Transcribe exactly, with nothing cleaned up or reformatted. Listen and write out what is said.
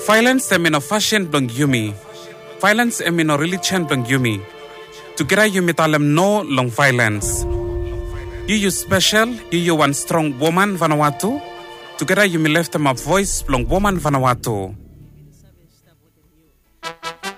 Violence em no fashion blong yumi. Violence em no religion blong yumi. Together yumi talem no long violence. You you special, you you one strong woman Vanuatu. Together yumi left them a voice blong woman Vanuatu.